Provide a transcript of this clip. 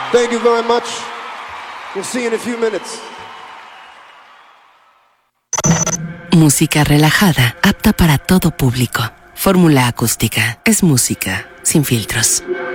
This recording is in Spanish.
Thank you very much. We'll see you in a few minutes. Música relajada, apta para todo público. Fórmula Acústica es música sin filtros.